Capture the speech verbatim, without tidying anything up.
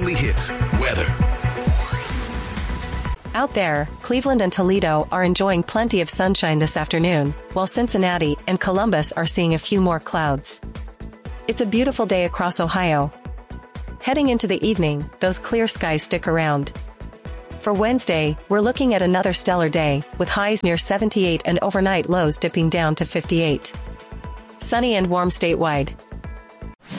only hits, weather. Out there, Cleveland and Toledo are enjoying plenty of sunshine this afternoon, while Cincinnati and Columbus are seeing a few more clouds. It's a beautiful day across Ohio. Heading into the evening, those clear skies stick around. For Wednesday, we're looking at another stellar day, with highs near seventy-eight and overnight lows dipping down to fifty-eight. Sunny and warm statewide.